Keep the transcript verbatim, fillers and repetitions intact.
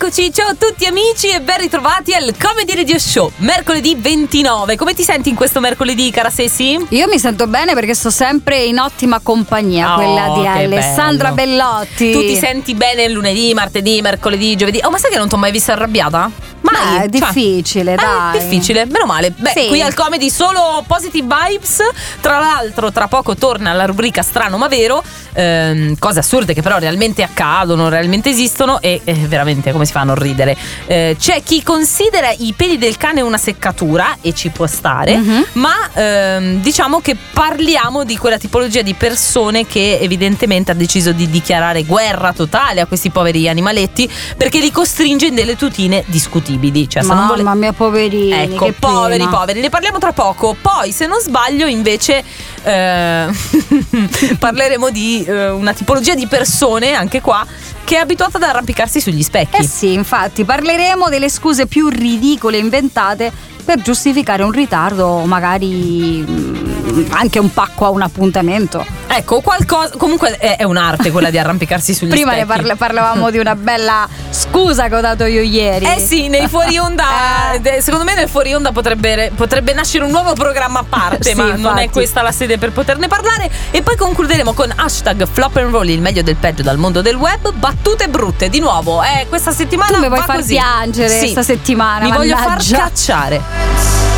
Eccoci, ciao a tutti amici e ben ritrovati al Comedy Radio Show, mercoledì ventinove. Come ti senti in questo mercoledì, cara Ceci? Io mi sento bene perché sto sempre in ottima compagnia, oh, quella di Alessandra bello. Bellotti. Tu ti senti bene lunedì, martedì, mercoledì, giovedì? Oh, ma sai che non ti ho mai vista arrabbiata? Mai. Beh, è difficile, cioè, dai. È difficile, meno male. Beh, sì. Qui al Comedy solo positive vibes. Tra l'altro, tra poco torna la rubrica Strano ma vero. Ehm, cose assurde che però realmente accadono, realmente esistono e eh, veramente come si fa a non ridere. Eh, c'è chi considera i peli del cane una seccatura e ci può stare, mm-hmm. ma ehm, diciamo che parliamo di quella tipologia di persone che evidentemente ha deciso di dichiarare guerra totale a questi poveri animaletti perché li costringe in delle tutine discutibili. Cioè, Mamma non vole... mia, poverini. Ecco, che poveri, pena. poveri. Ne parliamo tra poco. Poi, se non sbaglio, invece eh, parleremo di eh, una tipologia di persone, anche qua, che è abituata ad arrampicarsi sugli specchi. Eh sì, infatti, parleremo delle scuse più ridicole inventate per giustificare un ritardo, magari mh, anche un pacco a un appuntamento. Ecco, qualcosa. Comunque è, è un'arte quella di arrampicarsi sugli Prima specchi. ne parla, parlavamo di una bella scusa che ho dato io ieri. Eh sì, nei fuori onda. Eh. Secondo me nel fuori onda potrebbe, potrebbe nascere un nuovo programma a parte, Sì, ma infatti. non è questa la sede per poterne parlare. E poi concluderemo con hashtag Flop and Roll, il meglio del peggio dal mondo del web. Battute brutte, di nuovo. Eh, questa settimana Tu mi vuoi va far così. piangere Sì. questa settimana? Mi voglio far mannaggia. cacciare.